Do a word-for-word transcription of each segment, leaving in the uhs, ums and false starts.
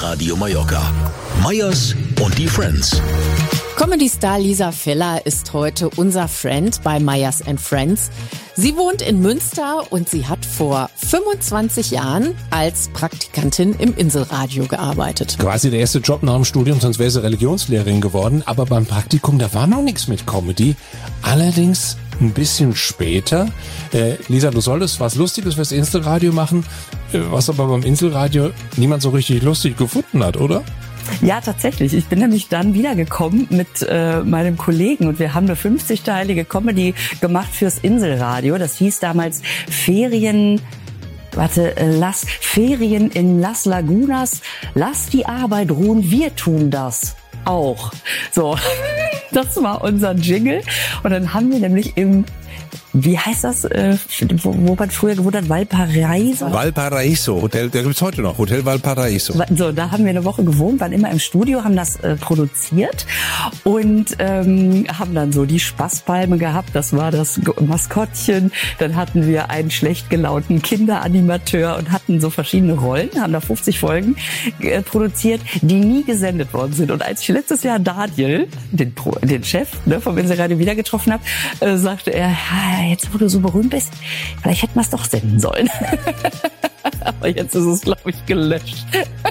Inselradio Mallorca. Meyers und die Friends. Comedy-Star Lisa Feller ist heute unser Friend bei Meyers and Friends. Sie wohnt in Münster und sie hat vor fünfundzwanzig Jahren als Praktikantin im Inselradio gearbeitet. Quasi der erste Job nach dem Studium, sonst wäre sie Religionslehrerin geworden. Aber beim Praktikum, da war noch nichts mit Comedy. Allerdings ein bisschen später. Äh, Lisa, du solltest was Lustiges fürs Inselradio machen, äh, was aber beim Inselradio niemand so richtig lustig gefunden hat, oder? Ja, tatsächlich. Ich bin nämlich dann wiedergekommen mit äh, meinem Kollegen und wir haben eine fünfzigteilige Comedy gemacht fürs Inselradio. Das hieß damals Ferien... Warte, lass Ferien in Las Lagunas, lass die Arbeit ruhen, wir tun das auch. So, das war unser Jingle. Und dann haben wir nämlich im, wie heißt das, äh, wo, wo man früher gewohnt hat, Valparaiso? Valparaiso, Hotel, der gibt's heute noch, Hotel Valparaiso. So, da haben wir eine Woche gewohnt, waren immer im Studio, haben das äh, produziert und ähm, haben dann so die Spaßpalme gehabt, das war das Maskottchen. Dann hatten wir einen schlecht gelaunten Kinderanimateur und hatten so verschiedene Rollen, haben da fünfzig Folgen äh, produziert, die nie gesendet worden sind. Und als ich letztes Jahr Daniel, den, Pro, den Chef ne, vom Inselradio wieder getroffen habe, äh, sagte er, jetzt wo du so berühmt bist, vielleicht hätten wir es doch senden sollen. Aber jetzt ist es, glaube ich, gelöscht.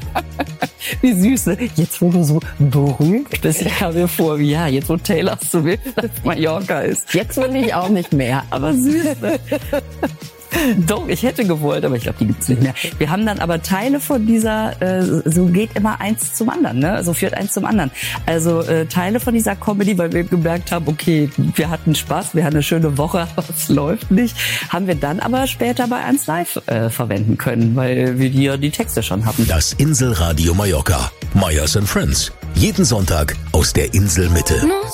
Wie süß, ne? Jetzt wo du so berühmt bist, ich kam mir vor, wie ja, jetzt wo Taylor so will, dass Mallorca ist. Jetzt will ich auch nicht mehr. Aber süß, ne? Doch, ich hätte gewollt, aber ich glaube, die gibt's nicht mehr. Wir haben dann aber Teile von dieser, äh, so geht immer eins zum anderen, ne? So führt eins zum anderen. Also äh, Teile von dieser Comedy, weil wir gemerkt haben, okay, wir hatten Spaß, wir hatten eine schöne Woche, aber es läuft nicht, haben wir dann aber später bei eins Live äh, verwenden können, weil wir die, die Texte schon hatten. Das Inselradio Mallorca. Meyers and Friends. Jeden Sonntag aus der Inselmitte.